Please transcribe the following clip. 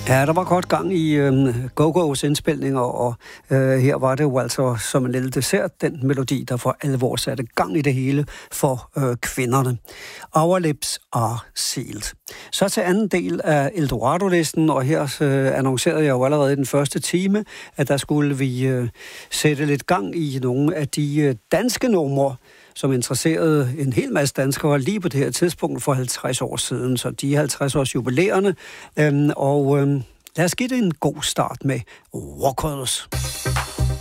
Ja, der var godt gang i Go-Go's indspilninger, og her var det jo altså som en lille dessert, den melodi, der for alvor satte gang i det hele for kvinderne. Our lips are sealed. Så til anden del af Eldorado-listen, og her annoncerede jeg jo allerede i den første time, at der skulle vi sætte lidt gang i nogle af de danske numre, som interesserede en hel masse danskere lige på det her tidspunkt for 50 år siden. Så de 50 års jubilæerne. Lad os give det en god start med Walkers.